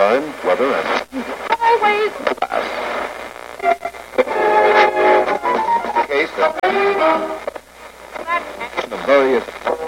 time, weather, and Always. case of the various